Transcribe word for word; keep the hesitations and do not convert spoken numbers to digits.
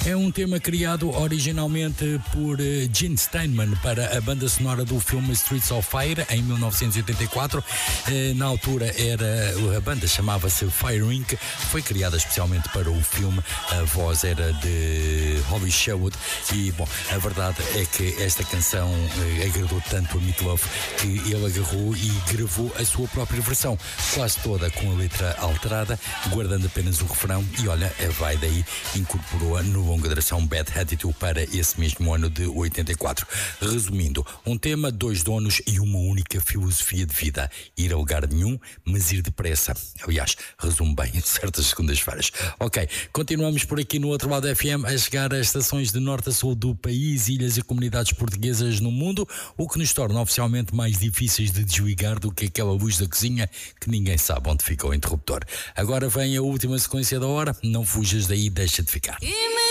É um tema criado originalmente por Gene Steinman para a banda sonora do filme Streets of Fire em mil novecentos e oitenta e quatro. Na altura era a banda chamava-se Fire incorporated. Foi criada especialmente para o filme. A voz era de Holly Sherwood e, bom, a verdade é que esta canção eh, agradou tanto a Meat Loaf que ele agarrou e gravou a sua própria versão, quase toda com a letra alterada, guardando apenas o refrão. E olha, vai daí, incorporou-a no longa duração Bad Attitude para esse mesmo ano de oitenta e quatro. Resumindo, um tema, dois donos e uma única filosofia de vida: ir a lugar nenhum, mas ir depressa. Aliás, resume bem certas segundas-feiras. Ok, continuamos por aqui no outro lado da F M a chegar a estações de norte a sul do país, ilhas e comunidades portuguesas no mundo, o que nos torna oficialmente mais difíceis de desligar do que aquela luz da cozinha que ninguém sabe onde fica o interruptor. Agora vem a última sequência da hora, não fujas daí, deixa de ficar.